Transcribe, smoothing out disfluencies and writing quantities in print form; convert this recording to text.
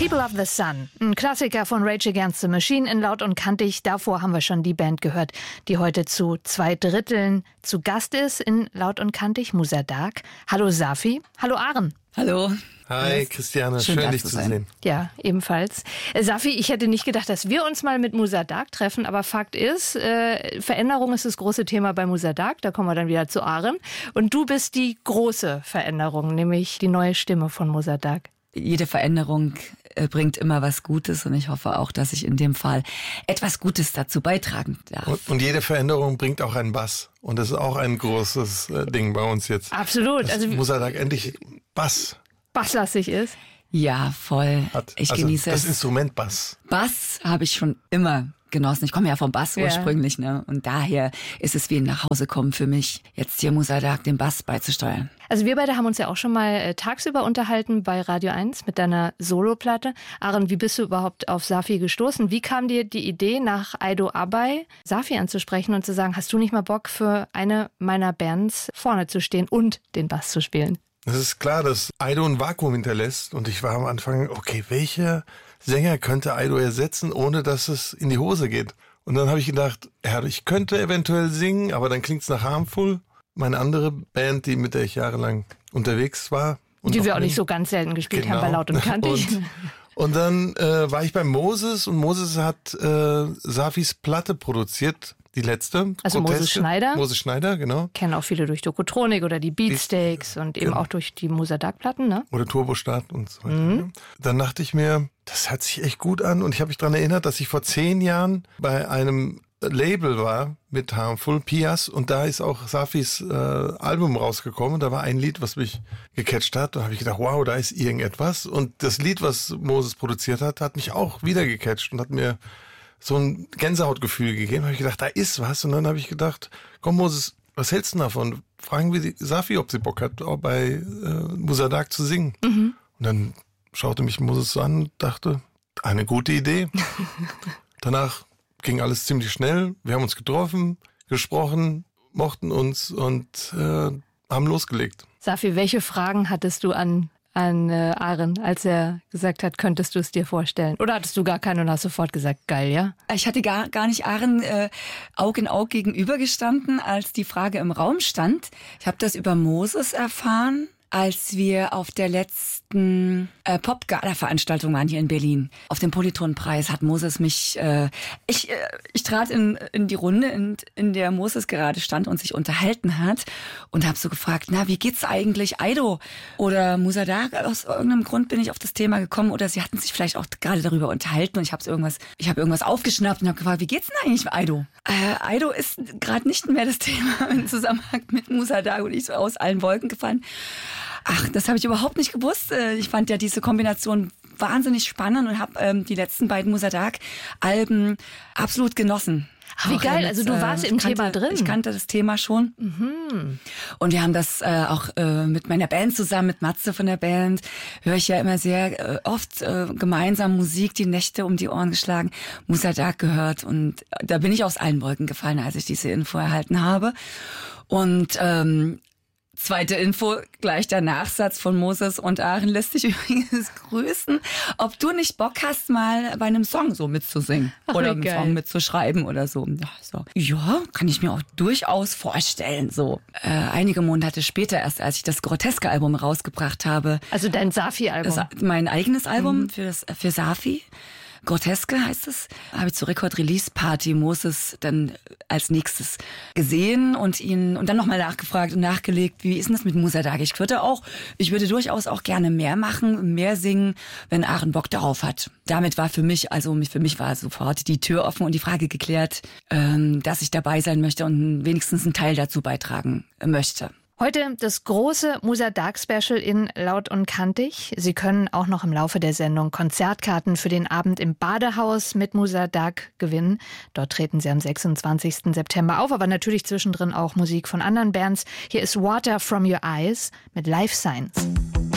People of the Sun, ein Klassiker von Rage Against the Machine in Laut und Kantig. Davor haben wir schon die Band gehört, die heute zu 2/3 zu Gast ist in Laut und Kantig, Musa Dagh. Hallo Safi, hallo Aren. Hallo. Hi Christiane, schön dich zu sehen. Ja, ebenfalls. Safi, ich hätte nicht gedacht, dass wir uns mal mit Musa Dagh treffen, aber Fakt ist, Veränderung ist das große Thema bei Musa Dagh, da kommen wir dann wieder zu Aren. Und du bist die große Veränderung, nämlich die neue Stimme von Musa Dagh. Jede Veränderung bringt immer was Gutes und ich hoffe auch, dass ich in dem Fall etwas Gutes dazu beitragen darf. Und jede Veränderung bringt auch einen Bass. Und das ist auch ein großes Ding bei uns jetzt. Absolut. Also Musa Dagh endlich basslastig ist. Ja, voll. Ich genieße das es. Instrument Bass. Bass habe ich schon immer genossen. Ich komme ja vom Bass ursprünglich, ne? Und daher ist es wie ein Nachhausekommen für mich, jetzt hier Musa Dagh den Bass beizusteuern. Also wir beide haben uns ja auch schon mal tagsüber unterhalten bei Radio 1 mit deiner Soloplatte. Aren, wie bist du überhaupt auf Safi gestoßen? Wie kam dir die Idee, nach Aido Abay Safi anzusprechen und zu sagen, hast du nicht mal Bock, für eine meiner Bands vorne zu stehen und den Bass zu spielen? Es ist klar, dass Aido ein Vakuum hinterlässt. Und ich war am Anfang, okay, welcher Sänger könnte Aido ersetzen, ohne dass es in die Hose geht? Und dann habe ich gedacht, ja, ich könnte eventuell singen, aber dann klingt es nach Harmful. Meine andere Band, mit der ich jahrelang unterwegs war. Und die wir auch nicht so ganz selten gespielt haben bei Laut und Kantig. Und dann war ich bei Moses und Moses hat Safis Platte produziert, die letzte. Also Moses Schneider. Moses Schneider, genau. Kennen auch viele durch Dokotronik oder die Beatsteaks und eben auch durch die Musa Dagh-Platten, ne? Oder Turbostart und so weiter. Mhm. Dann dachte ich mir, das hört sich echt gut an. Und ich habe mich daran erinnert, dass ich vor 10 Jahren bei einem Label war mit Harmful, Pias, und da ist auch Safis Album rausgekommen. Da war ein Lied, was mich gecatcht hat. Da habe ich gedacht, wow, da ist irgendetwas. Und das Lied, was Moses produziert hat, hat mich auch wieder gecatcht und hat mir so ein Gänsehautgefühl gegeben. Da habe ich gedacht, da ist was. Und dann habe ich gedacht, komm Moses, was hältst du davon? Fragen wir die Safi, ob sie Bock hat, auch bei Musa Dagh zu singen. Mhm. Und dann schaute mich Moses so an und dachte, eine gute Idee. Danach ging alles ziemlich schnell. Wir haben uns getroffen, gesprochen, mochten uns und haben losgelegt. Safi, welche Fragen hattest du an Aren, als er gesagt hat, könntest du es dir vorstellen? Oder hattest du gar keine und hast sofort gesagt, geil, ja? Ich hatte gar nicht Aren Aug in Aug gegenübergestanden, als die Frage im Raum stand. Ich habe das über Moses erfahren, als wir auf der letzten Pop-Gala-Veranstaltung waren hier in Berlin. Auf dem Polyton-Preis hat Moses mich, ich trat in die Runde, in der Moses gerade stand und sich unterhalten hat und habe so gefragt, na, wie geht's eigentlich Aido oder Musa Dagh? Aus irgendeinem Grund bin ich auf das Thema gekommen oder sie hatten sich vielleicht auch gerade darüber unterhalten und ich habe irgendwas aufgeschnappt und habe gefragt, wie geht's denn eigentlich Aido? Aido ist gerade nicht mehr das Thema im Zusammenhang mit Musa Dagh und ich so aus allen Wolken gefallen. Ach, das habe ich überhaupt nicht gewusst. Ich fand ja diese Kombination wahnsinnig spannend und habe die letzten beiden Musa Dagh-Alben absolut genossen. Wie geil, also du warst im Thema drin. Ich kannte das Thema schon. Mhm. Und wir haben das auch mit meiner Band zusammen, mit Matze von der Band, höre ich ja immer sehr oft gemeinsam Musik, die Nächte um die Ohren geschlagen, Musa Dagh gehört. Und da bin ich aus allen Wolken gefallen, als ich diese Info erhalten habe. Und zweite Info, gleich der Nachsatz von Moses und Aren lässt dich übrigens grüßen, ob du nicht Bock hast, mal bei einem Song so mitzusingen. Ach, oder einen Song mitzuschreiben oder so. Ja, kann ich mir auch durchaus vorstellen. So einige Monate später erst, als ich das Groteske-Album rausgebracht habe. Also dein Safi-Album. Mein eigenes Album für Safi. Groteske heißt es, habe ich zur Record-Release-Party Moses dann als nächstes gesehen und dann nochmal nachgefragt und nachgelegt, wie ist denn das mit Musa Dagh? Ich würde durchaus auch gerne mehr machen, mehr singen, wenn Aren Bock darauf hat. Damit war für mich war sofort die Tür offen und die Frage geklärt, dass ich dabei sein möchte und wenigstens einen Teil dazu beitragen möchte. Heute das große Musa Dagh-Special in Laut und Kantig. Sie können auch noch im Laufe der Sendung Konzertkarten für den Abend im Badehaus mit Musa Dagh gewinnen. Dort treten sie am 26. September auf, aber natürlich zwischendrin auch Musik von anderen Bands. Hier ist Water from Your Eyes mit Life Signs.